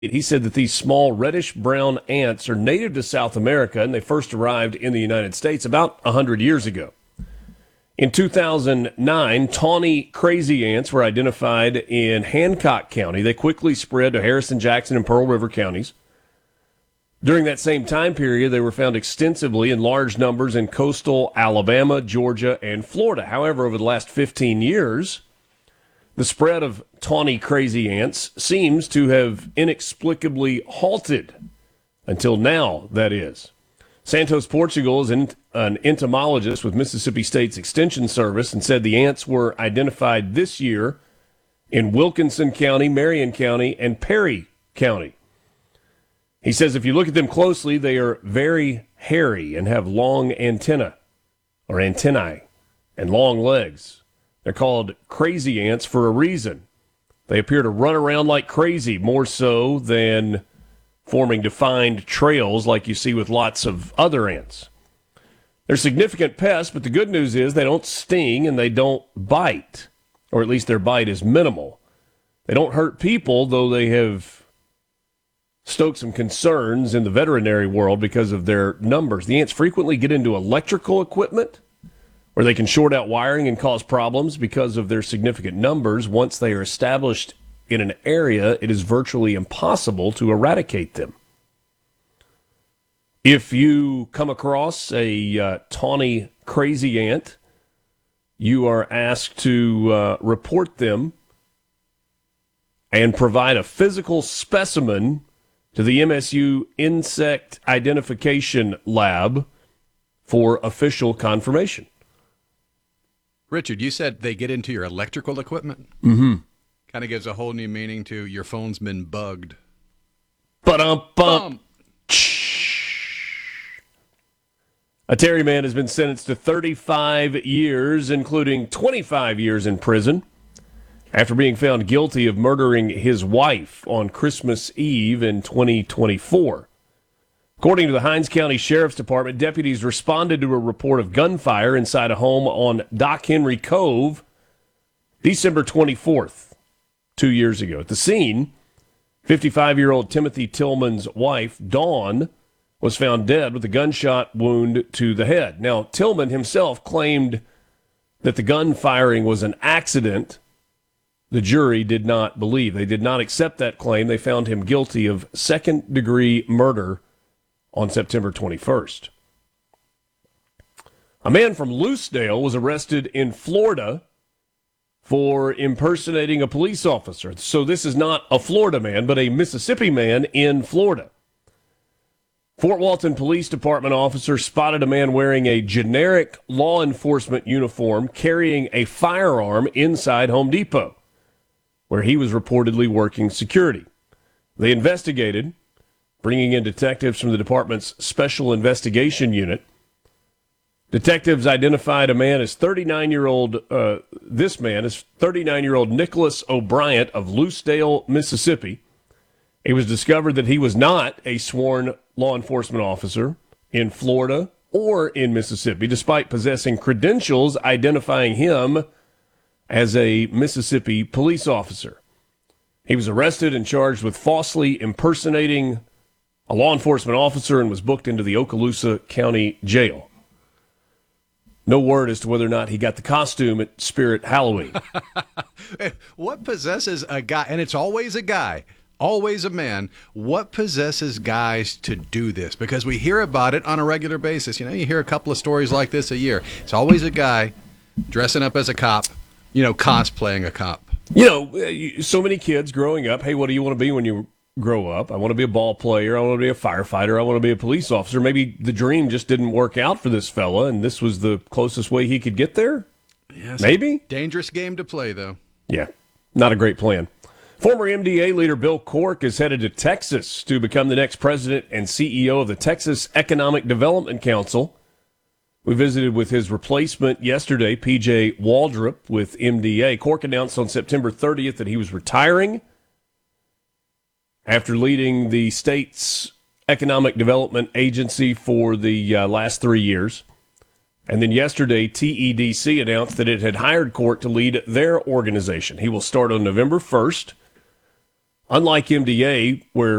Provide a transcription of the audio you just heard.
He said that these small reddish-brown ants are native to South America, and they first arrived in the United States about 100 years ago. In 2009, tawny crazy ants were identified in Hancock County. They quickly spread to Harrison, Jackson, and Pearl River counties. During that same time period, they were found extensively in large numbers in coastal Alabama, Georgia, and Florida. However, over the last 15 years, the spread of tawny crazy ants seems to have inexplicably halted. Until now, that is. Santos Portugal is an entomologist with Mississippi State's Extension Service and said the ants were identified this year in Wilkinson County, Marion County, and Perry County. He says if you look at them closely, they are very hairy and have long antennae and long legs. They're called crazy ants for a reason. They appear to run around like crazy, more so than forming defined trails like you see with lots of other ants. They're significant pests, but the good news is they don't sting and they don't bite, or at least their bite is minimal. They don't hurt people, though they have stoked some concerns in the veterinary world because of their numbers. The ants frequently get into electrical equipment where they can short out wiring and cause problems because of their significant numbers. Once they are established in an area, it is virtually impossible to eradicate them. If you come across a tawny crazy ant, you are asked to report them and provide a physical specimen to the MSU Insect Identification Lab for official confirmation. Richard, you said they get into your electrical equipment? Mm-hmm. Kind of gives a whole new meaning to your phone's been bugged. Ba-dum-bum. A Terry man has been sentenced to 35 years, including 25 years in prison, after being found guilty of murdering his wife on Christmas Eve in 2024. According to the Hinds County Sheriff's Department, deputies responded to a report of gunfire inside a home on Dock Henry Cove December 24th, 2 years ago. At the scene, 55-year-old Timothy Tillman's wife, Dawn, was found dead with a gunshot wound to the head. Now, Tillman himself claimed that the gun firing was an accident. The jury did not believe. They did not accept that claim. They found him guilty of second-degree murder on September 21st. A man from Loosedale was arrested in Florida for impersonating a police officer. So this is not a Florida man, but a Mississippi man in Florida. Fort Walton Police Department officer spotted a man wearing a generic law enforcement uniform carrying a firearm inside Home Depot, where he was reportedly working security. They investigated, bringing in detectives from the department's Special Investigation Unit. Detectives identified a man as 39-year-old, this man is 39-year-old Nicholas O'Brien of Loosedale, Mississippi. It was discovered that he was not a sworn law enforcement officer in Florida or in Mississippi, despite possessing credentials identifying him as a Mississippi police officer. He was arrested and charged with falsely impersonating a law enforcement officer and was booked into the Okaloosa County Jail. No word as to whether or not he got the costume at Spirit Halloween. What possesses a guy, and it's always a guy, always a man, what possesses guys to do this? Because we hear about it on a regular basis. You know, you hear a couple of stories like this a year. It's always a guy dressing up as a cop, cosplaying a cop. So many kids growing up, hey, what do you want to be when you grow up? I want to be a ball player. I want to be a firefighter. I want to be a police officer. Maybe the dream just didn't work out for this fella, and this was the closest way he could get there? Yes, maybe? Dangerous game to play, though. Yeah, not a great plan. Former MDA leader Bill Cork is headed to Texas to become the next president and CEO of the Texas Economic Development Council. We visited with his replacement yesterday, P.J. Waldrop with MDA. Cork announced on September 30th that he was retiring after leading the state's economic development agency for the last 3 years. And then yesterday, TEDC announced that it had hired Cork to lead their organization. He will start on November 1st. unlike MDA, where